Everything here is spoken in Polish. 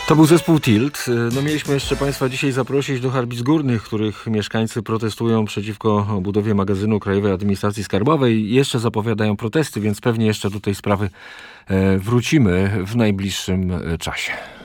To był zespół Tilt. No mieliśmy jeszcze Państwa dzisiaj zaprosić do Harbic Górnych, których mieszkańcy protestują przeciwko budowie magazynu Krajowej Administracji Skarbowej. Jeszcze zapowiadają protesty, więc pewnie jeszcze do tej sprawy wrócimy w najbliższym czasie.